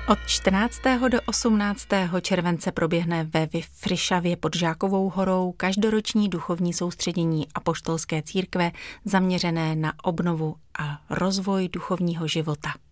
Od 14. do 18. července proběhne ve Vyfryšavě pod Žákovou horou každoroční duchovní soustředění Apoštolské církve zaměřené na obnovu a rozvoj duchovního života.